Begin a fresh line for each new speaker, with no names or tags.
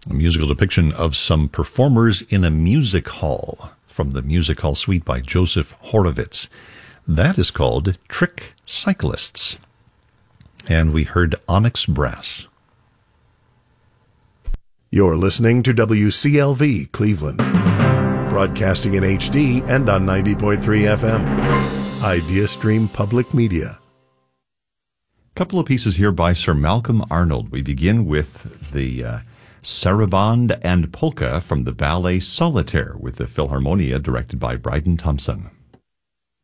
A musical depiction of some performers in a music hall from the Music Hall Suite by Joseph Horowitz. That is called Trick Cyclists. And we heard Onyx Brass.
You're listening to WCLV Cleveland, broadcasting in HD and on 90.3 FM. IdeaStream Public Media.
Couple of pieces here by Sir Malcolm Arnold. We begin with the Sarabande and Polka from the ballet Solitaire with the Philharmonia directed by Bryden Thompson.